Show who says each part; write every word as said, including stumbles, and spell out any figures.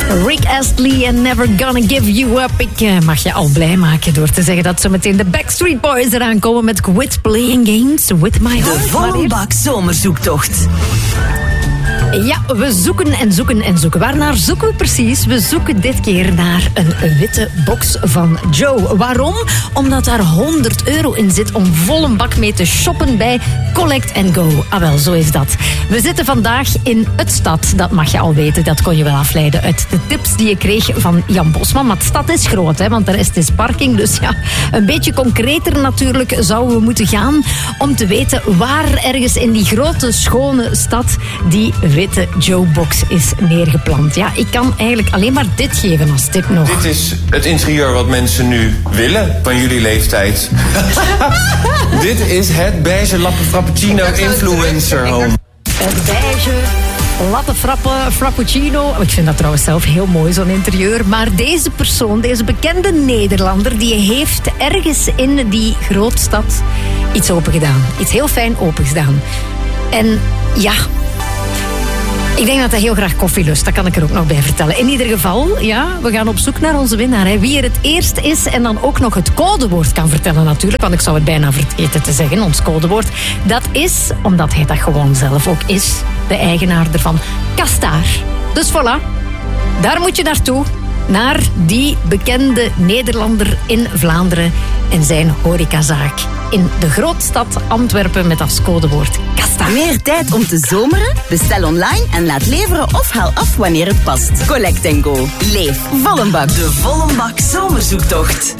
Speaker 1: Rick Astley en Never Gonna Give You Up. Ik uh, mag je al blij maken door te zeggen dat zo meteen de Backstreet Boys eraan komen met Quit Playing Games With My Heart.
Speaker 2: De volle bak zomerzoektocht.
Speaker 1: Ja, we zoeken en zoeken en zoeken. Waarnaar zoeken we precies? We zoeken dit keer naar een witte box van Joe. Waarom? Omdat daar honderd euro in zit om vol een bak mee te shoppen bij Collect and Go. Ah wel, zo is dat. We zitten vandaag in het stad. Dat mag je al weten. Dat kon je wel afleiden uit de tips die je kreeg van Jan Bosman. Maar de stad is groot, hè, want de rest is parking. Dus ja, een beetje concreter natuurlijk zouden we moeten gaan om te weten waar ergens in die grote, schone stad die witte Joe-box is neergeplant. Ja, ik kan eigenlijk alleen maar dit geven als tip nog.
Speaker 3: Dit is het interieur wat mensen nu willen van jullie leeftijd. Dit is het beige lappe frappuccino influencer home.
Speaker 1: Het beige latte frappe, frappuccino. Ik vind dat trouwens zelf heel mooi, zo'n interieur. Maar deze persoon, deze bekende Nederlander, die heeft ergens in die grootstad iets opengedaan. Iets heel fijn opengedaan. En ja, ik denk dat hij heel graag koffie lust. Dat kan ik er ook nog bij vertellen. In ieder geval, ja, we gaan op zoek naar onze winnaar. Hè. Wie er het eerst is en dan ook nog het codewoord kan vertellen natuurlijk. Want ik zou het bijna vergeten te zeggen, ons codewoord. Dat is, omdat hij dat gewoon zelf ook is, de eigenaar ervan, Kastaar. Dus voilà, daar moet je naartoe. Naar die bekende Nederlander in Vlaanderen en zijn horecazaak in de grootstad Antwerpen met als codewoord Kastaar.
Speaker 2: Meer tijd om te zomeren? Bestel online en laat leveren of haal af wanneer het past. Collect and Go. Leef volle bak. De volle bak zomerzoektocht.